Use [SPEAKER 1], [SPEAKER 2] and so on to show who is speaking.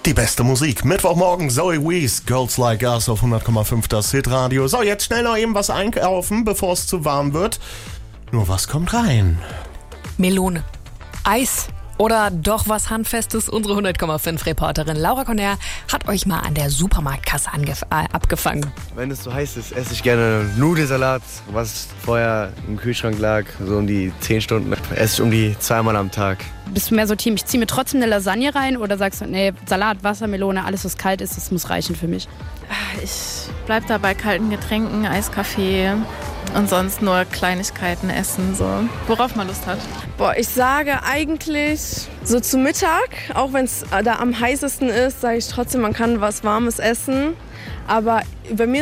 [SPEAKER 1] Die beste Musik. Mittwochmorgen Zoe Wees, Girls Like Us auf 100,5 das Hitradio. So, jetzt schnell noch eben was einkaufen, bevor es zu warm wird. Nur was kommt rein?
[SPEAKER 2] Melone, Eis oder doch was Handfestes? Unsere 100,5 Reporterin Laura Conner hat euch mal an der Supermarktkasse abgefangen.
[SPEAKER 3] Wenn es so heiß ist, esse ich gerne Nudelsalat, was vorher im Kühlschrank lag, so um die 10 Stunden. Esse ich um die 2-mal am Tag.
[SPEAKER 4] Bist du mehr so Team, ich ziehe mir trotzdem eine Lasagne rein oder sagst du, nee, Salat, Wassermelone, alles was kalt ist, das muss reichen für mich?
[SPEAKER 5] Ich bleib da bei kalten Getränken, Eiskaffee und sonst nur Kleinigkeiten essen, so worauf man Lust hat.
[SPEAKER 6] Boah, ich sage eigentlich so zu Mittag, auch wenn es da am heißesten ist, sage ich trotzdem, man kann was Warmes essen. Aber bei mir